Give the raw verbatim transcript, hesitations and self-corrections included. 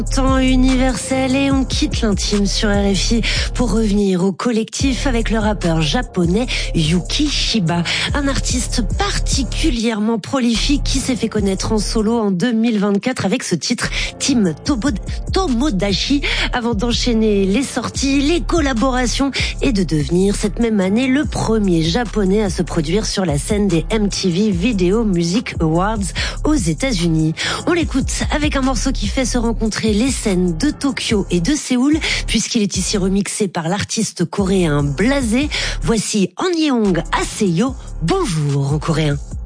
Temps universel et on quitte l'intime sur R F I pour revenir au collectif avec le rappeur japonais Yuki Shiba, un artiste particulièrement prolifique qui s'est fait connaître en solo en deux mille vingt-quatre avec ce titre Team Tobo- Tomodachi avant d'enchaîner les sorties, les collaborations et de devenir cette même année le premier japonais à se produire sur la scène des M T V Video Music Awards aux États-Unis. On l'écoute avec un morceau qui fait se rencontrer les scènes de Tokyo et de Séoul, puisqu'il est ici remixé par l'artiste coréen Blasé. Voici An Yeong Aseyo. Bonjour en coréen.